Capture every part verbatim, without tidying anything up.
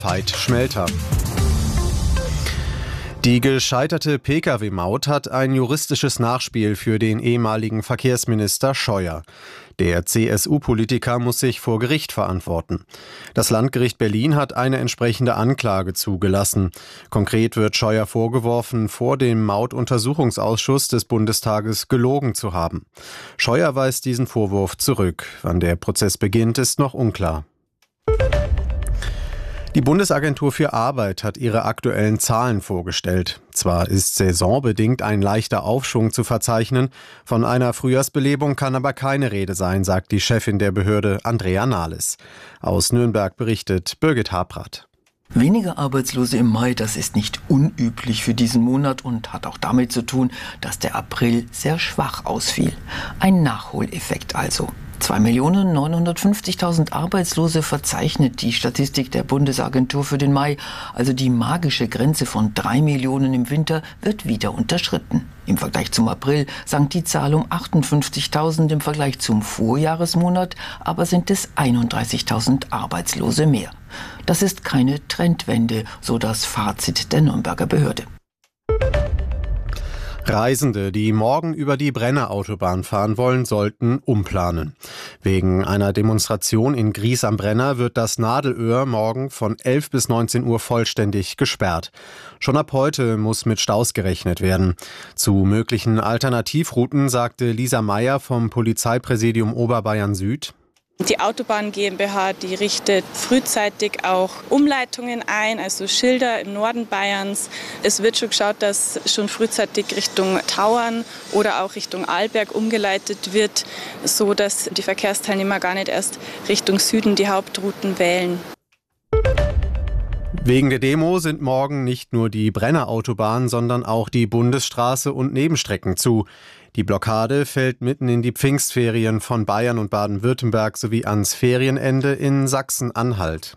Veit Schmelter. Die gescheiterte Pkw-Maut hat ein juristisches Nachspiel für den ehemaligen Verkehrsminister Scheuer. Der C S U-Politiker muss sich vor Gericht verantworten. Das Landgericht Berlin hat eine entsprechende Anklage zugelassen. Konkret wird Scheuer vorgeworfen, vor dem Mautuntersuchungsausschuss des Bundestages gelogen zu haben. Scheuer weist diesen Vorwurf zurück. Wann der Prozess beginnt, ist noch unklar. Die Bundesagentur für Arbeit hat ihre aktuellen Zahlen vorgestellt. Zwar ist saisonbedingt ein leichter Aufschwung zu verzeichnen, von einer Frühjahrsbelebung kann aber keine Rede sein, sagt die Chefin der Behörde Andrea Nahles. Aus Nürnberg berichtet Birgit Habrath. Weniger Arbeitslose im Mai, das ist nicht unüblich für diesen Monat und hat auch damit zu tun, dass der April sehr schwach ausfiel. Ein Nachholeffekt also. zwei Millionen neunhundertfünfzigtausend Arbeitslose verzeichnet die Statistik der Bundesagentur für den Mai. Also die magische Grenze von drei Millionen im Winter wird wieder unterschritten. Im Vergleich zum April sank die Zahl um achtundfünfzigtausend, im Vergleich zum Vorjahresmonat aber sind es einunddreißigtausend Arbeitslose mehr. Das ist keine Trendwende, so das Fazit der Nürnberger Behörde. Reisende, die morgen über die Brenner-Autobahn fahren wollen, sollten umplanen. Wegen einer Demonstration in Gries am Brenner wird das Nadelöhr morgen von elf bis neunzehn Uhr vollständig gesperrt. Schon ab heute muss mit Staus gerechnet werden. Zu möglichen Alternativrouten sagte Lisa Meyer vom Polizeipräsidium Oberbayern Süd: Die Autobahn GmbH, die richtet frühzeitig auch Umleitungen ein, also Schilder im Norden Bayerns. Es wird schon geschaut, dass schon frühzeitig Richtung Tauern oder auch Richtung Arlberg umgeleitet wird, so dass die Verkehrsteilnehmer gar nicht erst Richtung Süden die Hauptrouten wählen. Wegen der Demo sind morgen nicht nur die Brenner-Autobahn, sondern auch die Bundesstraße und Nebenstrecken zu. Die Blockade fällt mitten in die Pfingstferien von Bayern und Baden-Württemberg sowie ans Ferienende in Sachsen-Anhalt.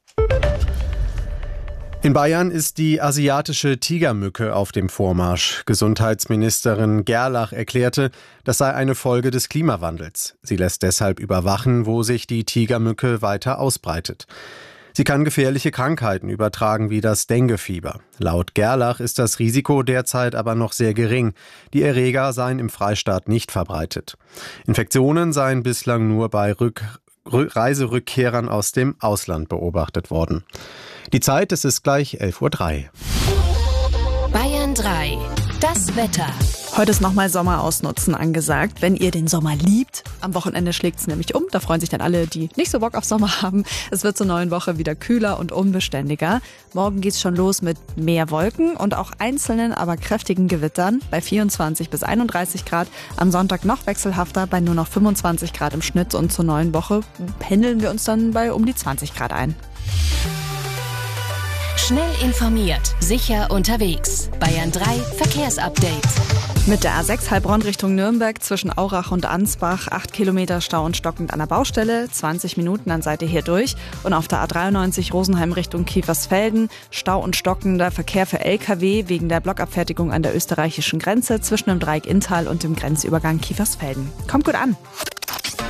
In Bayern ist die asiatische Tigermücke auf dem Vormarsch. Gesundheitsministerin Gerlach erklärte, das sei eine Folge des Klimawandels. Sie lässt deshalb überwachen, wo sich die Tigermücke weiter ausbreitet. Sie kann gefährliche Krankheiten übertragen wie das Denguefieber. Laut Gerlach ist das Risiko derzeit aber noch sehr gering. Die Erreger seien im Freistaat nicht verbreitet. Infektionen seien bislang nur bei Rück- Reiserückkehrern aus dem Ausland beobachtet worden. Die Zeit, es ist gleich elf Uhr drei. Bayern drei. Das Wetter. Heute ist nochmal Sommer ausnutzen angesagt, wenn ihr den Sommer liebt. Am Wochenende schlägt es nämlich um. Da freuen sich dann alle, die nicht so Bock auf Sommer haben. Es wird zur neuen Woche wieder kühler und unbeständiger. Morgen geht's schon los mit mehr Wolken und auch einzelnen, aber kräftigen Gewittern bei vierundzwanzig bis einunddreißig Grad. Am Sonntag noch wechselhafter bei nur noch fünfundzwanzig Grad im Schnitt und zur neuen Woche pendeln wir uns dann bei um die zwanzig Grad ein. Schnell informiert, sicher unterwegs. Bayern drei Verkehrsupdate. Mit der A sechs Heilbronn Richtung Nürnberg zwischen Aurach und Ansbach acht Kilometer Stau und stockend an der Baustelle, zwanzig Minuten an Seite hier durch. Und auf der A dreiundneunzig Rosenheim Richtung Kiefersfelden Stau und stockender Verkehr für L K W wegen der Blockabfertigung an der österreichischen Grenze zwischen dem Dreieck Inntal und dem Grenzübergang Kiefersfelden. Kommt gut an!